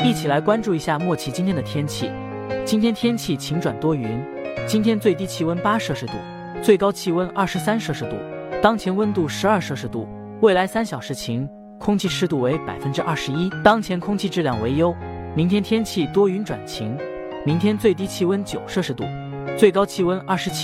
一起来关注一下默契今天的天气。今天天气晴转多云，今天最低气温8摄氏度，最高气温23摄氏度，当前温度12摄氏度。未来3小时晴，空气湿度为21%，当前空气质量为优。明天天气多云转晴，明天最低气温9摄氏度，最高气温27